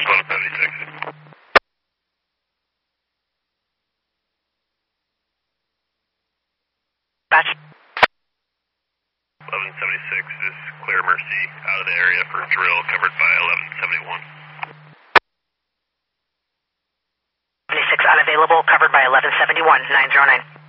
1176. Batch. 1176 is clear Mercy out of the area for drill covered by 1171. 76 unavailable, covered by 1171, 909.